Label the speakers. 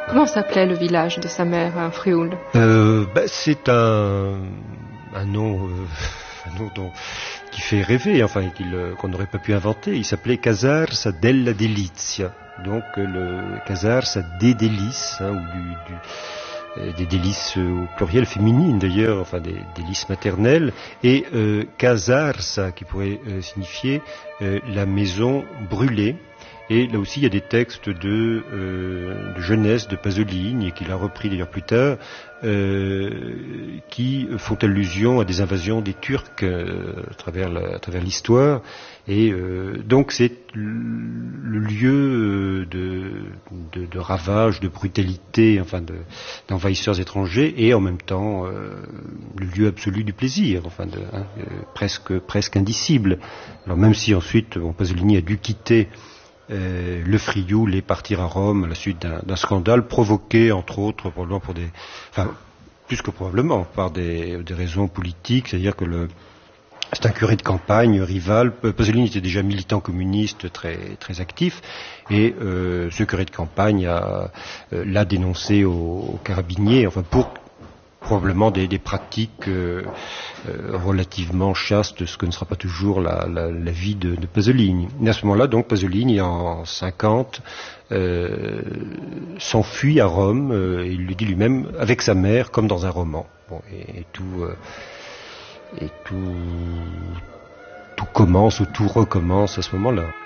Speaker 1: Comment s'appelait le village de sa mère, à Frioul?
Speaker 2: C'est un nom, qui fait rêver, enfin qu'on n'aurait pas pu inventer. Il s'appelait Casarsa della Delizia, donc le Casarsa des délices, ou des délices au pluriel féminine d'ailleurs, enfin des délices maternelles, et Casarsa qui pourrait signifier la maison brûlée. Et là aussi, il y a des textes de jeunesse de Pasolini, et qu'il a repris d'ailleurs plus tard, qui font allusion à des invasions des Turcs à travers l'histoire. Et donc c'est le lieu de ravage, de brutalité, enfin d'envahisseurs étrangers, et en même temps le lieu absolu du plaisir, enfin presque indicible. Alors même si ensuite Pasolini a dû quitter le Frioul et partir à Rome à la suite d'un scandale provoqué entre autres probablement plus que probablement par des raisons politiques, c'est-à-dire que c'est un curé de campagne rival. Pasolini était déjà militant communiste très très actif, et ce curé de campagne l'a dénoncé aux carabiniers, enfin pour probablement des pratiques relativement chastes, ce que ne sera pas toujours la vie de Pasolini. Et à ce moment-là, donc, Pasolini, en 50, s'enfuit à Rome, il le dit lui-même, avec sa mère, comme dans un roman. Bon, et tout commence, ou tout recommence à ce moment-là.